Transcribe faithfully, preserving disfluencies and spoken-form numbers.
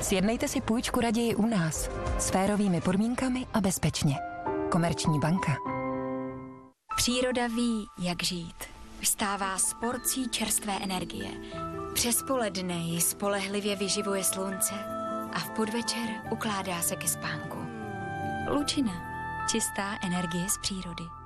Sjednejte si půjčku raději u nás. S férovými podmínkami a bezpečně. Komerční banka. Příroda ví, jak žít. Vstává s porcí čerstvé energie. Přes poledne ji spolehlivě vyživuje slunce a v podvečer ukládá se ke spánku. Lučina. Čistá energie z přírody.